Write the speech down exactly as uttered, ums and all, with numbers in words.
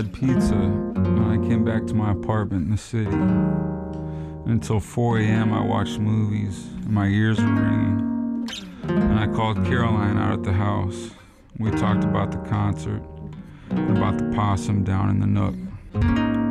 had pizza when I came back to my apartment in the city. Until four a m I watched movies, and my ears were ringing. And I called Caroline out at the house. We talked about the concert and about the possum down in the nook.